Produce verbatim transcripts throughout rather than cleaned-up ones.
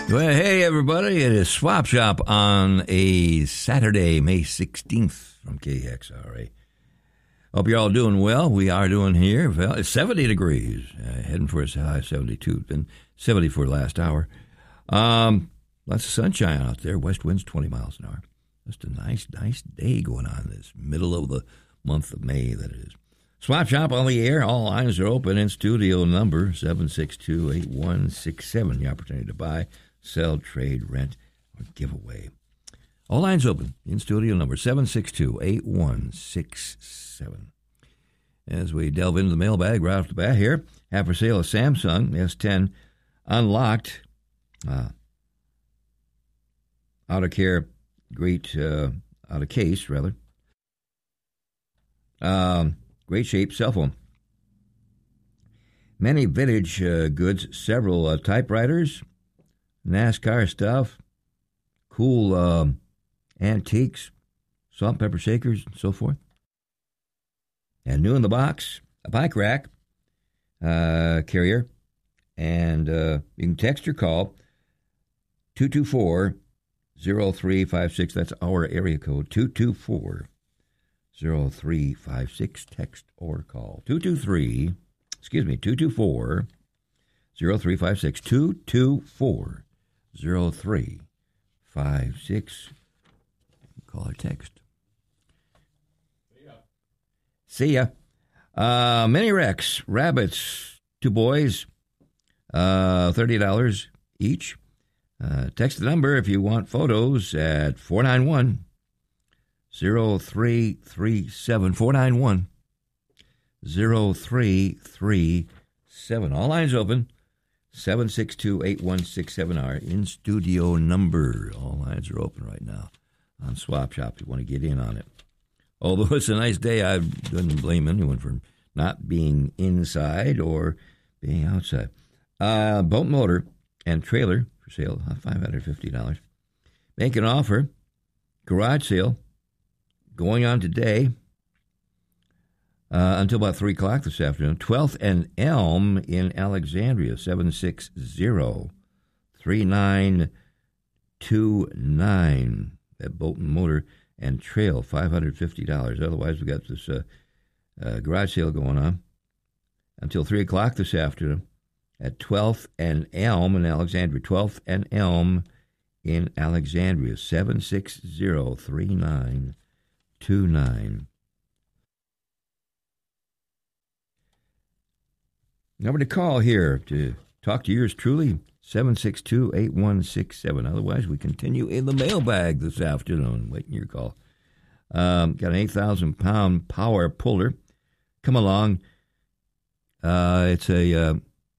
Well, hey, everybody. It is Swap Shop on a Saturday, May sixteenth from K X R A. Hope you're all doing well. We are doing here. Well, it's seventy degrees. Uh, heading for a high of seventy-two. It's been seventy for the last hour. Um, lots of sunshine out there. West winds twenty miles an hour. Just a nice, nice day going on this middle of the month of May, that is. Swap Shop on the air. All lines are open. In studio number seven six two, eight one six seven. The opportunity to buy, sell, trade, rent, or give away. All lines open. In studio number seven six two, eight one six seven. As we delve into the mailbag right off the bat here, have for sale a Samsung S ten unlocked. Uh, out of care, great, uh, out of case, rather. Um, great shape cell phone. Many vintage uh, goods, several uh, typewriters, NASCAR stuff, cool um, antiques, salt and pepper shakers, and so forth. And new in the box, a bike rack uh, carrier, and uh, you can text or call two two four, zero three five six. That's our area code, two two four, zero three five six. Text or call two two three, excuse me, two two four, zero three five six, two two four, zero three five six. Call or text. See ya. See ya. Uh, mini Rex rabbits, two boys, uh, thirty dollars each. Uh, text the number if you want photos at four nine one, zero three three seven. four nine one, zero three three seven. All lines open. seven six two, eight one six seven. Our in-studio number. All lines are open right now on Swap Shop if you want to get in on it. Although it's a nice day, I wouldn't blame anyone for not being inside or being outside. Uh, boat motor and trailer for sale, five hundred fifty dollars. Make an offer. Garage sale going on today uh, until about three o'clock this afternoon. twelfth and Elm in Alexandria, seven six zero, three nine two nine. That boat and motor and trail, five hundred fifty dollars. Otherwise, we got this uh, uh, garage sale going on until three o'clock this afternoon at twelfth and Elm in Alexandria. twelfth and Elm in Alexandria, seven six zero, three nine two nine. Number to call here to talk to yours truly, seven six two, eight one six seven. Otherwise, we continue in the mailbag this afternoon. Waiting your call. Um, got an eight thousand pound power puller. Come along. Uh, it's a, uh,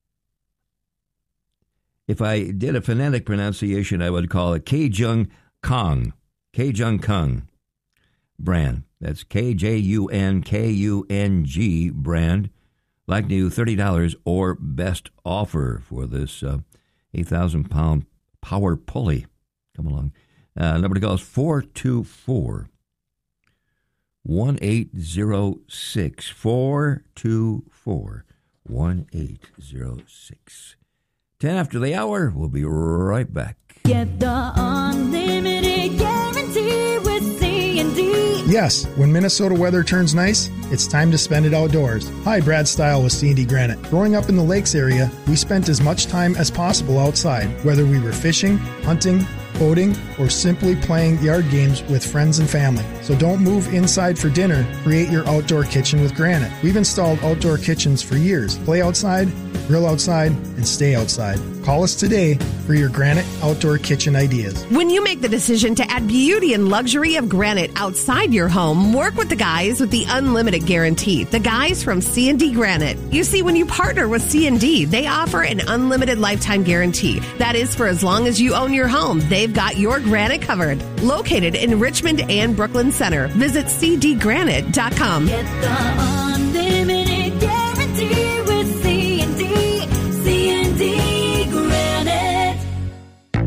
if I did a phonetic pronunciation, I would call it K-Jung Kong. K-Jung Kung brand. That's K J U N K U N G brand. Like new, thirty dollars or best offer for this uh, eight thousand pound power pulley. Come along. Uh, number to call is four two four, one eight zero six. four two four, one eight zero six. ten after the hour. We'll be right back. Get the unlimited guarantee with C and D. Yes, when Minnesota weather turns nice, it's time to spend it outdoors. Hi, Brad Stile with C and D Granite. Growing up in the lakes area, we spent as much time as possible outside, whether we were fishing, hunting, boating, or simply playing yard games with friends and family. So don't move inside for dinner. Create your outdoor kitchen with Granite. We've installed outdoor kitchens for years. Play outside, grill outside, and stay outside. Call us today for your Granite outdoor kitchen ideas. When you make the decision to add beauty and luxury of granite outside your home, work with the guys with the unlimited guarantee. The guys from C and D Granite. You see, when you partner with C and D, they offer an unlimited lifetime guarantee. That is for as long as you own your home. They've got your granite covered. Located in Richmond and Brooklyn Center. Visit c d granite dot com. Get the unlimited guarantee with C and D. C and D Granite.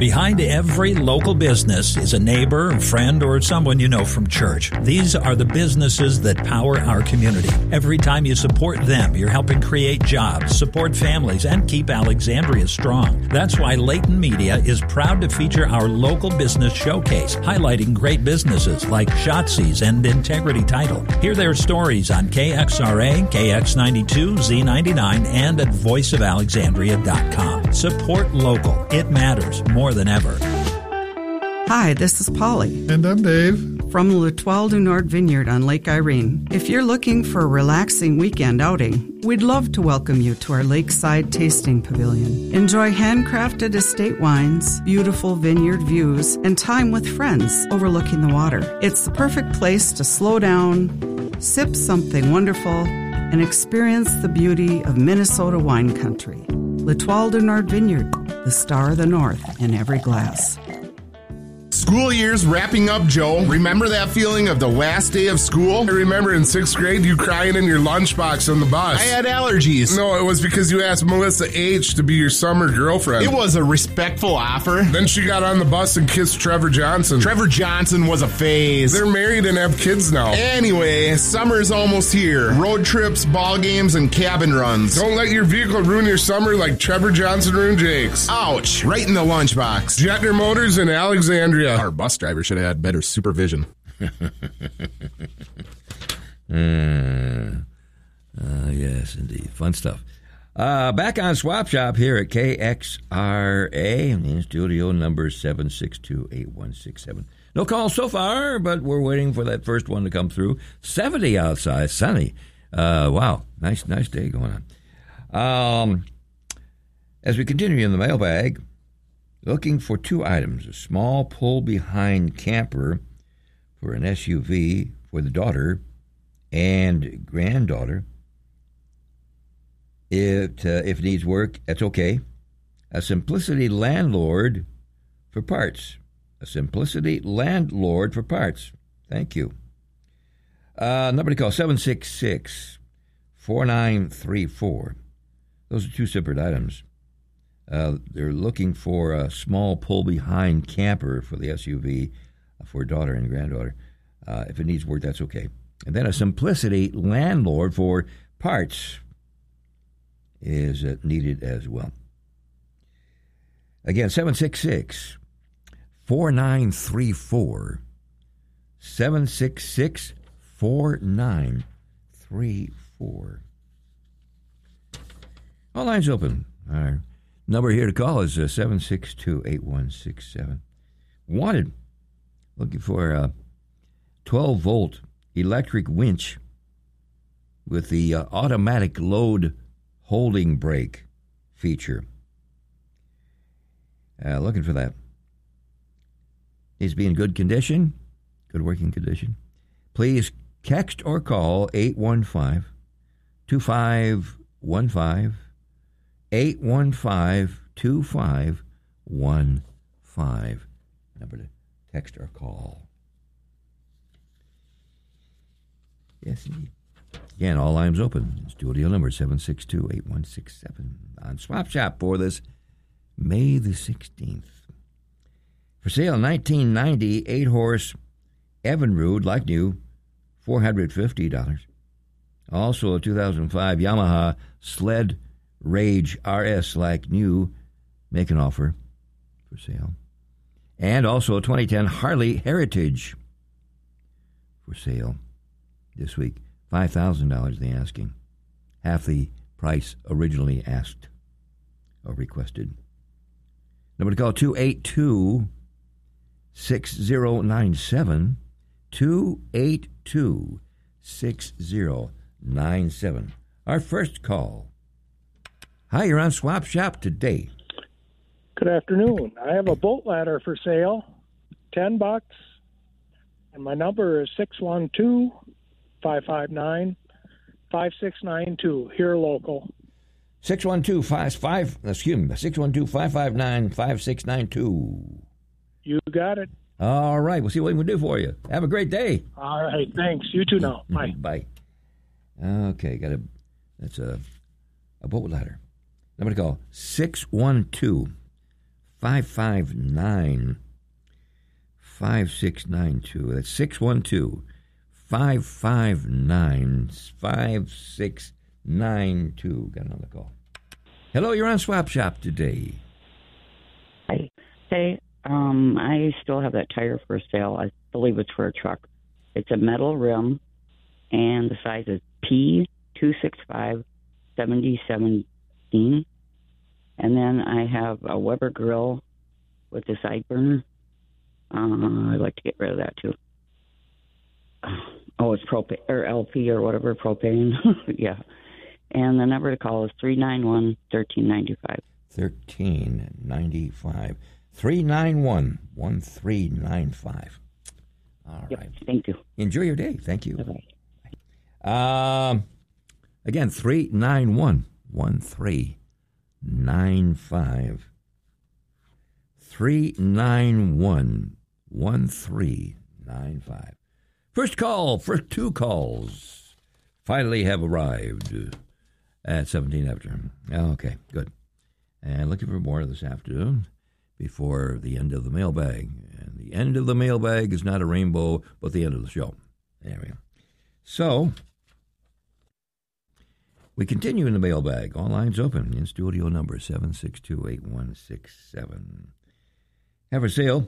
Behind every local business is a neighbor, friend, or someone you know from church. These are the businesses that power our community. Every time you support them, you're helping create jobs, support families, and keep Alexandria strong. That's why Layton Media is proud to feature our local business showcase, highlighting great businesses like Shotzi's and Integrity Title. Hear their stories on K X R A, K X ninety-two, Z ninety-nine, and at voice of alexandria dot com. Support local. It matters more than ever. Hi, this is Polly. And I'm Dave. From L'Etoile du Nord Vineyard on Lake Irene. If you're looking for a relaxing weekend outing, we'd love to welcome you to our lakeside tasting pavilion. Enjoy handcrafted estate wines, beautiful vineyard views, and time with friends overlooking the water. It's the perfect place to slow down, sip something wonderful, and experience the beauty of Minnesota wine country. L'Etoile du Nord Vineyard, the star of the North in every glass. School year's wrapping up, Joe. Remember that feeling of the last day of school? I remember in sixth grade you crying in your lunchbox on the bus. I had allergies. No, it was because you asked Melissa H. to be your summer girlfriend. It was a respectful offer. Then she got on the bus and kissed Trevor Johnson. Trevor Johnson was a phase. They're married and have kids now. Anyway, summer's almost here. Road trips, ball games, and cabin runs. Don't let your vehicle ruin your summer like Trevor Johnson ruined Jake's. Ouch. Right in the lunchbox. Jetner Motors in Alexandria. Our bus driver should have had better supervision. uh, uh, yes, indeed. Fun stuff. Uh, back on Swap Shop here at K X R A in studio number seven six two, eight one six seven. No calls so far, but we're waiting for that first one to come through. seventy outside, sunny. Uh, wow, nice, nice day going on. Um, as we continue in the mailbag, looking for two items, a small pull-behind camper for an S U V for the daughter and granddaughter. If, uh, if it needs work, that's okay. A Simplicity Landlord for parts. A Simplicity Landlord for parts. Thank you. Uh, number to call, seven six six, four nine three four. Those are two separate items. Uh, they're looking for a small pull-behind camper for the S U V for daughter and granddaughter. Uh, if it needs work, that's okay. And then a Simplicity Landlord for parts is uh, needed as well. Again, seven six six, four nine three four. seven six six, four nine three four. All lines open. All right. Number here to call is uh, seven six two, eight one six seven. Wanted, looking for a twelve-volt electric winch with the uh, automatic load holding brake feature. Uh, looking for that. Needs to be in good condition, good working condition. Please text or call eight one five, two five one five. eight one five, two five one five. Number to text or call. Yes, indeed. Again, all lines open. Studio number seven six two, eight one six seven on Swap Shop for this May the sixteenth. For sale, nineteen ninety, eight-horse Evinrude, like new, four hundred fifty dollars. Also a two thousand five Yamaha Sled Rage R S, like new, make an offer for sale. And also a twenty ten Harley Heritage for sale this week. five thousand dollars they asking. Half the price originally asked or requested. Number to call, two eight two, six zero nine seven. two eight two, six zero nine seven. Our first call. Hi, you're on Swap Shop today. Good afternoon. I have a boat ladder for sale, ten bucks, and my number is six one two, five five nine, five six nine two, here local. six one two, five five, excuse me, six one two, five five nine, five six nine two. You got it. All right, we'll see what we can do for you. Have a great day. All right, thanks. You too now. Bye. Bye. Okay, got a, that's a, a boat ladder. Number to call, six one two, five five nine, five six nine two. That's six one two, five five nine, five six nine two. Got another call. Hello, you're on Swap Shop today. Hi. Hey, um, I still have that tire for sale. I believe it's for a truck. It's a metal rim, and the size is P two six five seventy seventeen. And then I have a Weber grill with the side burner. Uh, I'd like to get rid of that too. Oh, it's propane or L P or whatever, propane. Yeah. And the number to call is three nine one, one three nine five. one three nine five. three nine one, one three nine five. All yep, right. Thank you. Enjoy your day. Thank you. Bye-bye. Um, again, three nine one, one three nine five. three nine one, one three nine five. First call, first two calls finally have arrived at seventeen after. Okay, good. And looking for more this afternoon before the end of the mailbag. And the end of the mailbag is not a rainbow, but the end of the show. There we go. So, we continue in the mailbag. All lines open. In studio number seven six two, eight one six seven. Have for sale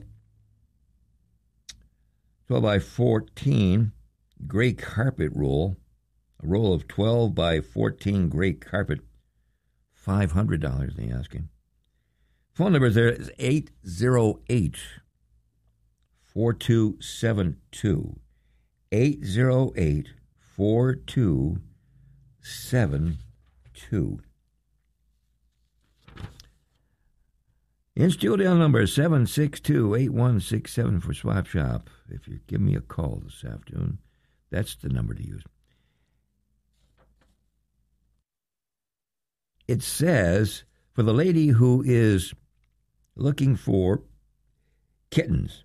twelve by fourteen gray carpet roll. A roll of twelve by fourteen gray carpet. five hundred dollars they asking. Phone number there is eight zero eight, four two seven two. eight zero eight, four two seven two. In studio number seven six two, eight one six seven for Swap Shop. If you give me a call this afternoon, that's the number to use. It says, for the lady who is looking for kittens,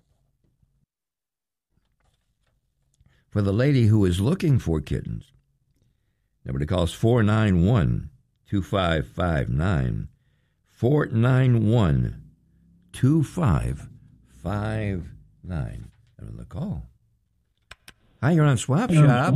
for the lady who is looking for kittens, number to call is four nine one, two five five nine, four nine one, two five five nine. Another call. Hi, you're on Swap Shop.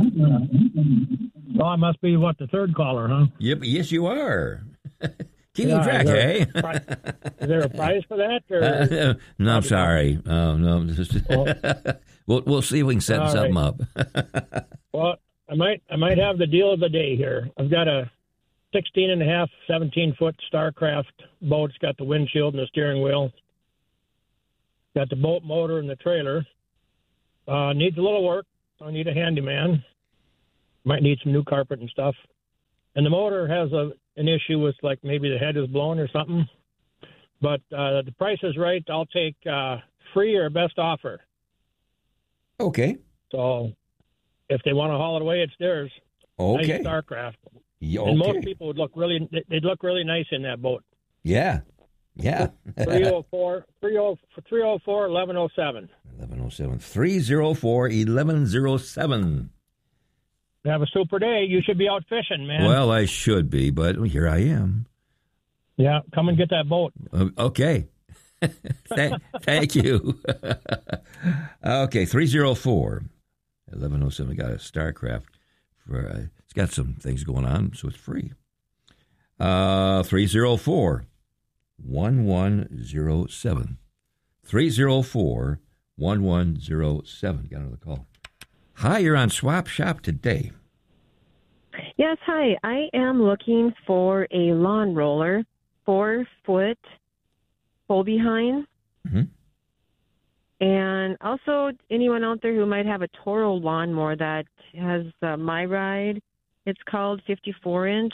Oh, I must be, what, the third caller, huh? Yep, yes, you are. Keeping Yeah, track, is there eh? a pri- is there a prize for that? Or? Uh, no, I'm sorry. Oh, no. Well, we'll, we'll see if we can set all something right. up. Well, I might I might have the deal of the day here. I've got a sixteen and a half, seventeen-foot Starcraft boat. It's got the windshield and the steering wheel. Got the boat motor and the trailer. Uh, needs a little work. I need a handyman. Might need some new carpet and stuff. And the motor has a an issue with, like, maybe the head is blown or something. But uh, the price is right. I'll take uh, free or best offer. Okay. So if they want to haul it away, it's theirs. Okay. Nice Starcraft. Yeah, And okay. most people would look really, they'd look really nice in that boat. Yeah. Yeah. three oh four, three oh four, eleven oh seven. eleven oh seven. three oh four, eleven oh seven. Have a super day. You should be out fishing, man. Well, I should be, but here I am. Yeah, come and get that boat. Uh, okay. Th- thank you. Okay, three oh four, eleven oh seven. Got a Starcraft. For, uh, it's got some things going on, so it's free. Uh, three oh four, one one oh seven. three oh four, one one oh seven. Got another call. Hi, you're on Swap Shop today. Yes, hi. I am looking for a lawn roller, four foot, pull behind. Mm-hmm. And also anyone out there who might have a Toro lawnmower that has uh, My Ride. It's called fifty-four inch.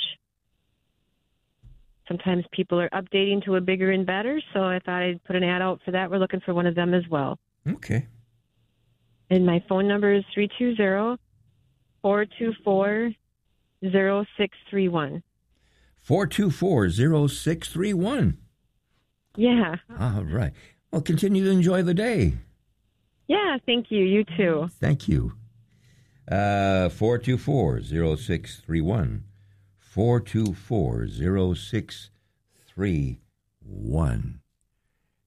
Sometimes people are updating to a bigger and better, so I thought I'd put an ad out for that. We're looking for one of them as well. Okay. And my phone number is three two zero, four two four, zero six three one. four two four, zero six three one. Yeah. All right. Well, continue to enjoy the day. Yeah, thank you. You too. Thank you. Uh, four two four, zero six three one. four two four, zero six three one.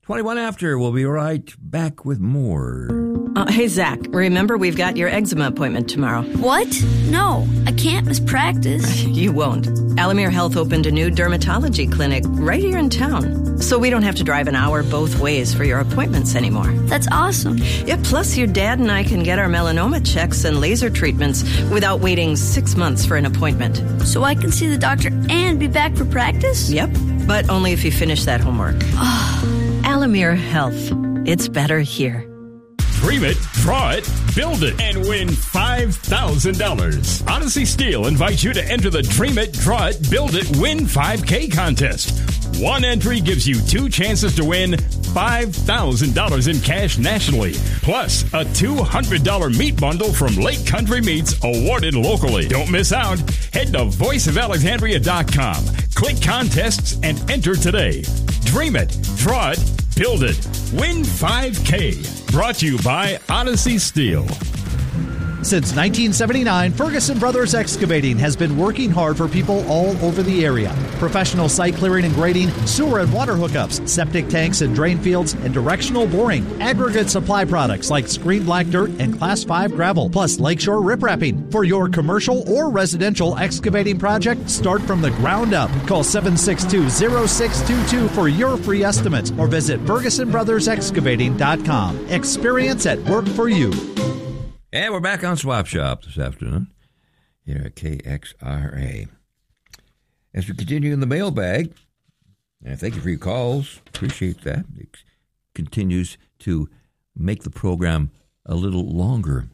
twenty-one after. We'll be right back with more. Uh, hey, Zach, remember we've got your eczema appointment tomorrow. What? No, I can't miss practice. You won't. Alamere Health opened a new dermatology clinic right here in town, so we don't have to drive an hour both ways for your appointments anymore. That's awesome. Yeah, plus your dad and I can get our melanoma checks and laser treatments without waiting six months for an appointment. So I can see the doctor and be back for practice? Yep, but only if you finish that homework. Alamere Health. It's better here. Dream it, draw it, build it, and win five thousand dollars. Odyssey Steel invites you to enter the Dream It, Draw It, Build It, Win five K contest. One entry gives you two chances to win five thousand dollars in cash nationally, plus a two hundred dollars meat bundle from Lake Country Meats awarded locally. Don't miss out. Head to voice of alexandria dot com. Click contests and enter today. Dream it, draw it, build it, win five K. Brought to you by Odyssey Steel. Since nineteen seventy-nine, Ferguson Brothers Excavating has been working hard for people all over the area. Professional site clearing and grading, sewer and water hookups, septic tanks and drain fields, and directional boring. Aggregate supply products like screened black dirt and Class five gravel, plus lakeshore riprapping. For your commercial or residential excavating project, start from the ground up. Call seven six two, zero six two two for your free estimate or visit ferguson brothers excavating dot com. Experience at work for you. And we're back on Swap Shop this afternoon here at K X R A. As we continue in the mailbag, and thank you for your calls. Appreciate that. It continues to make the program a little longer.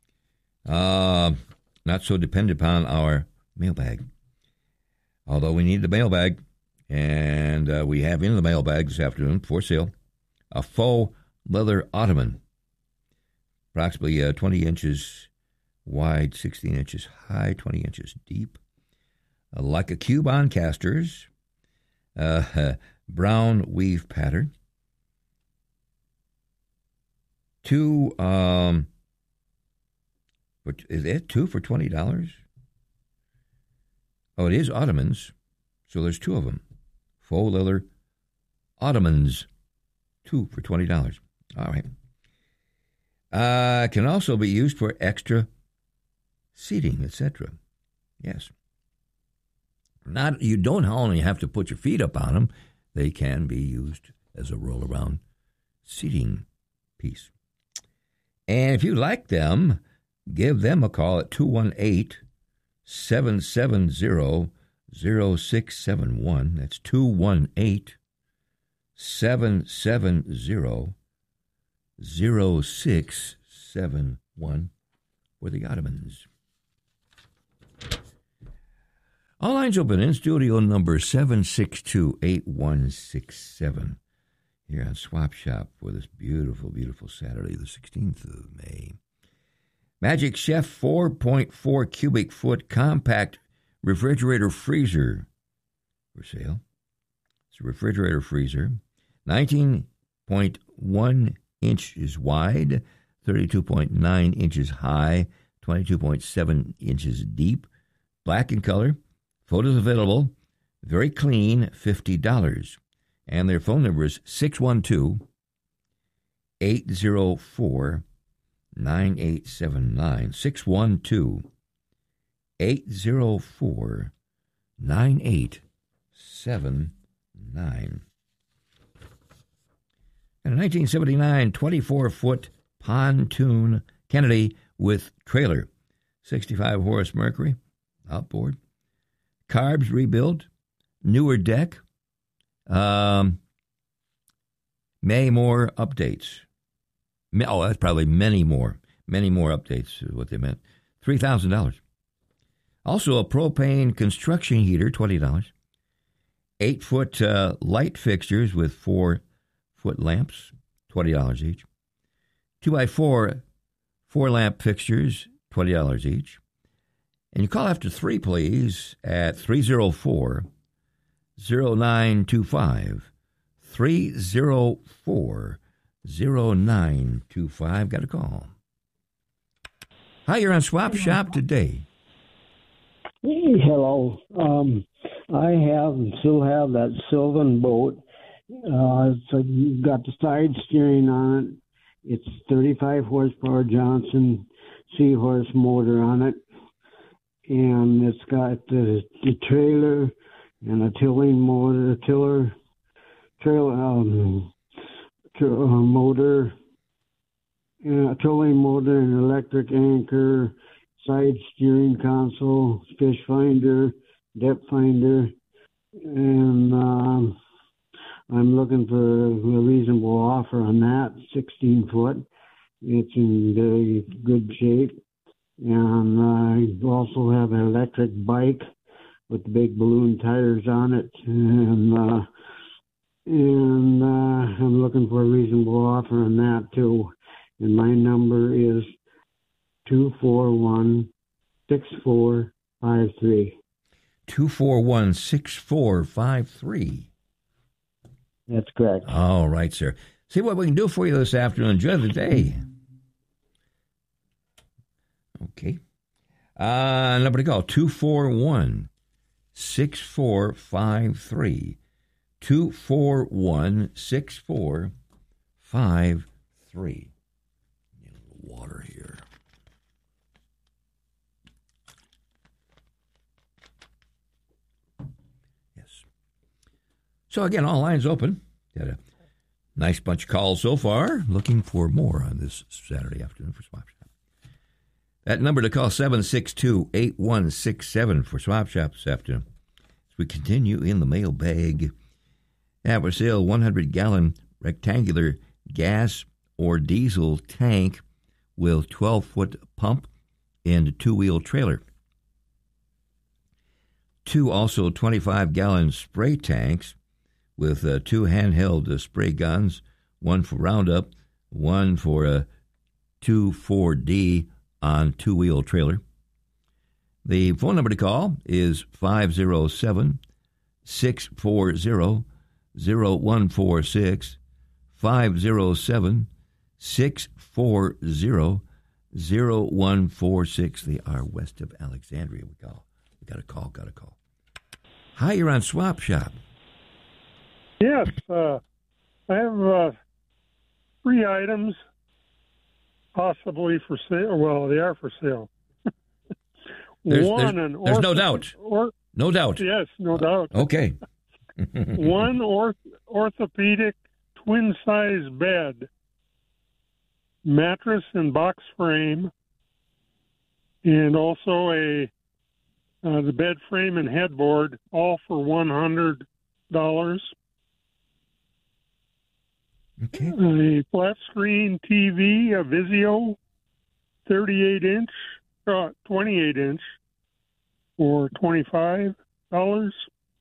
Uh, not so dependent upon our mailbag. Although we need the mailbag, and uh, we have in the mailbag this afternoon for sale a faux leather ottoman. Approximately uh, twenty inches wide, sixteen inches high, twenty inches deep. Uh, like a cube on casters. Uh, uh, brown weave pattern. Two, um, for, is it two for twenty dollars? Oh, it is ottomans. So there's two of them. Faux leather ottomans. Two for twenty dollars. All right. Uh, can also be used for extra seating, et cetera. Yes. Not you don't only have to put your feet up on them; they can be used as a roll-around seating piece. And if you like them, give them a call at two one eight, seven seven zero, zero six seven one. That's two one eight, seven seven zero, zero six seven one for the Ottomans. All lines open in studio number seven six two, eight one six seven here on Swap Shop for this beautiful, beautiful Saturday, the sixteenth of May. Magic Chef four point four cubic foot compact refrigerator freezer for sale. It's a refrigerator freezer, nineteen point one inches wide, thirty-two point nine inches high, twenty-two point seven inches deep, black in color. Photos available, very clean, fifty dollars. And their phone number is six one two, eight zero four, nine eight seven nine. six one two, eight zero four, nine eight seven nine. And a nineteen seventy-nine twenty-four foot pontoon Kennedy with trailer, sixty-five horse Mercury, outboard. Carbs rebuilt, newer deck, um, many more updates. Oh, that's probably many more, many more updates is what they meant. three thousand dollars. Also a propane construction heater, twenty dollars. Eight-foot uh, light fixtures with four-foot lamps, twenty dollars each. Two by four, four-lamp fixtures, twenty dollars each. And you call after three, please, at three oh four, oh nine two five. three oh four, oh nine two five. Got a call. Hi, you're on Swap Shop today. Hey, hello. Um, I have and still have that Sylvan boat, Uh, so you've got the side steering on it. It's thirty-five horsepower Johnson Seahorse motor on it. And it's got the, the trailer and a tilling motor, tiller, trail, um, tra- uh, motor, and a tilling motor, an electric anchor, side steering console, fish finder, depth finder, and um, I'm looking for a reasonable offer on that, sixteen foot. It's in very good shape. And I also have an electric bike with big balloon tires on it. And uh, and uh, I'm looking for a reasonable offer on that, too. And my number is two four one, six four five three. two four one, six four five three. That's correct. All right, sir. See what we can do for you this afternoon. Enjoy the day. Okay. Uh, number to call, two four one, six four five three. two four one, six four five three. Get a little water here. Yes. So, again, all lines open. Got a nice bunch of calls so far. Looking for more on this Saturday afternoon for Swap Shop. That number to call, seven six two, eight one six seven for Swap Shop this afternoon. As we continue in the mailbag, have for sale one hundred gallon rectangular gas or diesel tank with twelve foot pump and two-wheel trailer. Two also twenty-five gallon spray tanks with uh, two handheld uh, spray guns, one for Roundup, one for a two four D on two-wheel trailer. The phone number to call is five oh seven, six four zero, zero one four six, five oh seven, six four zero, zero one four six. They are west of Alexandria. We call. We got a call, got a call. Hi, you're on Swap Shop. Yes, uh, I have uh, three items possibly for sale. Well, they are for sale. There's, One, there's, an there's ortho- no doubt. Or, no doubt. Yes, no doubt. Okay. One orth- orthopedic twin-size bed, mattress and box frame, and also a uh, the bed frame and headboard, all for one hundred dollars. Okay. A flat screen T V, a Vizio, thirty-eight inch, uh, twenty-eight inch, for twenty-five dollars.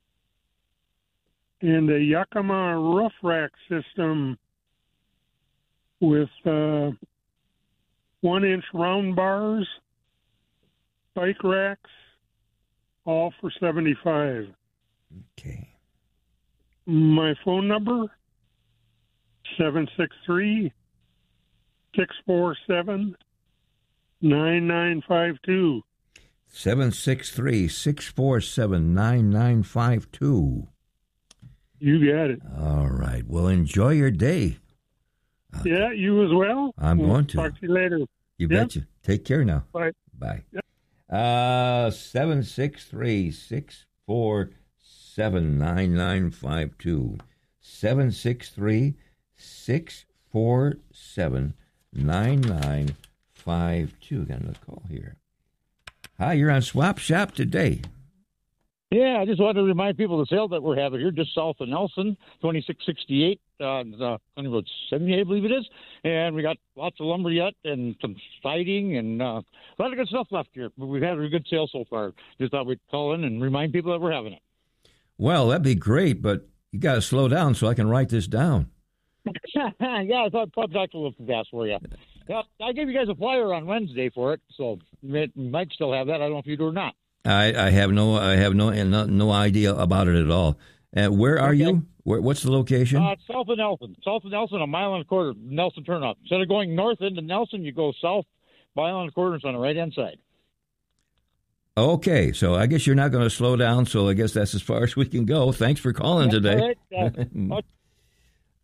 And a Yakima roof rack system with uh, one inch round bars, bike racks, all for seventy-five dollars. Okay. My phone number, seven six three, six four seven, nine nine five two. seven six three, six four seven, nine nine five two. You got it. All right. Well, enjoy your day. Okay. Yeah, you as well. I'm we'll going to. Talk to you later. You Yep. betcha. Take care now. Bye. Bye. Yep. Uh, seven six three, six four seven, nine nine five two. seven six three, six four seven, nine nine five two. Got another call here. Hi, you're on Swap Shop today. Yeah, I just wanted to remind people of the sale that we're having here just south of Nelson, twenty-six sixty-eight on uh, County Road seventy-eight, I believe it is. And we got lots of lumber yet and some siding and uh, a lot of good stuff left here. But we've had a good sale so far. Just thought we'd call in and remind people that we're having it. Well, that'd be great, but you got to slow down so I can write this down. yeah, I thought I'd talk a little too fast for you. Yeah, I gave you guys a flyer on Wednesday for it, so you might still have that. I don't know if you do or not. I, I have no I have no no, no idea about it at all. Uh, where are Okay. you? Where, what's the location? Uh, it's south of Nelson. South of Nelson, a mile and a quarter, Nelson turnout. Instead of going north into Nelson, you go south, mile and a quarter, it's on the right-hand side. Okay, so I guess you're not going to slow down, so I guess that's as far as we can go. Thanks for calling That's today. all right. Uh,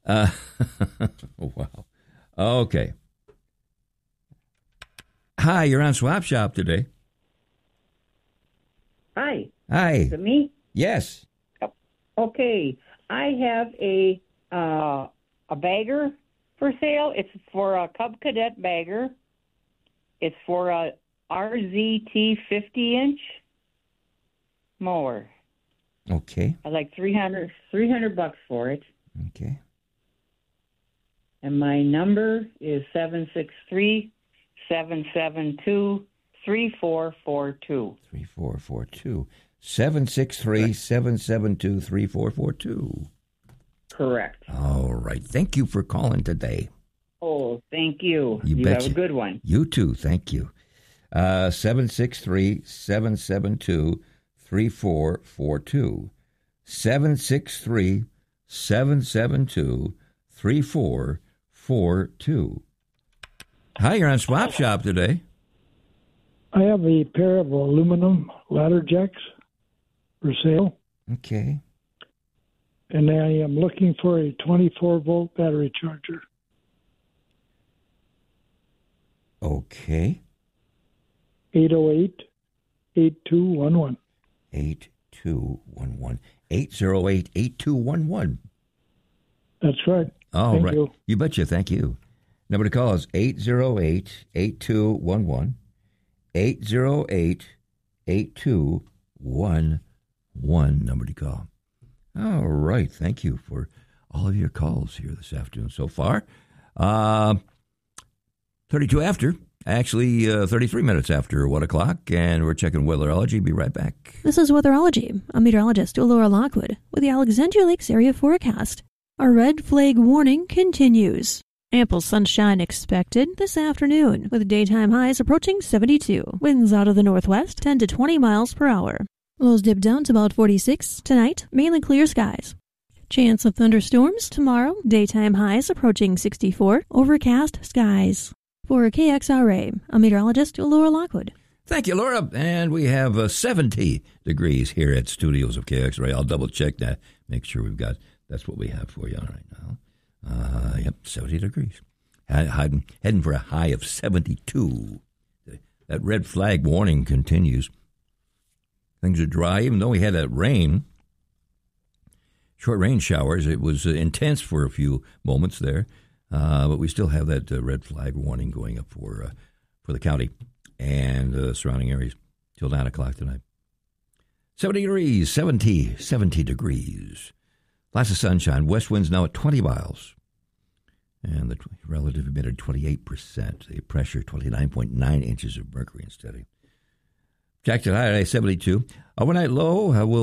Uh, wow. Okay. Hi, you're on Swap Shop today. Hi. Hi. Is it me? Yes. Okay. I have a uh, a bagger for sale. It's for a Cub Cadet bagger. It's for a R Z T fifty inch mower. Okay. I like three hundred, three hundred bucks for it. Okay. And my number is seven six three, seven seven two, three four four two. three four four two. seven six three, seven seven two, three four four two. Correct. All right. Thank you for calling today. Oh, thank you. You, you betcha. have a good one. You too. Thank you. Uh, seven six three, seven seven two, three four four two. seven six three, seven seven two, three four four two. Hi, you're on Swap Shop today. I have a pair of aluminum ladder jacks for sale. Okay. And I am looking for a twenty-four volt battery charger. Okay. eight oh eight, eight two one one. eight two one one. eight oh eight, eight two one one. That's right. All Thank right. you. You betcha. Thank you. Number to call is eight oh eight, eight two one one. eight oh eight, eight two one one. Number to call. All right. Thank you for all of your calls here this afternoon so far. Uh, thirty-two after. Actually, uh, thirty-three minutes after one o'clock, and we're checking weatherology. Be right back. This is Weatherology. I'm meteorologist Laura Lockwood with the Alexandria Lakes area forecast. Our red flag warning continues. Ample sunshine expected this afternoon, with daytime highs approaching seventy-two. Winds out of the northwest, ten to twenty miles per hour. Lows dip down to about forty-six. Tonight, mainly clear skies. Chance of thunderstorms tomorrow, daytime highs approaching sixty-four. Overcast skies. For K X R A, I'm meteorologist Laura Lockwood. Thank you, Laura. And we have uh, seventy degrees here at studios of K X R A. I'll double check that. Make sure we've got, that's what we have for you right now. Uh, yep, seventy degrees. Heading, heading for a high of seventy-two. That red flag warning continues. Things are dry, even though we had that rain. Short rain showers. It was uh, intense for a few moments there. Uh, but we still have that uh, red flag warning going up for uh, for the county and uh, surrounding areas till nine o'clock tonight. seventy degrees, seventy, seventy degrees. Lots of sunshine. West winds now at twenty miles. And the relative humidity twenty-eight percent. The pressure twenty-nine point nine inches of mercury and steady. Jackson high today, seventy-two. Overnight low uh, will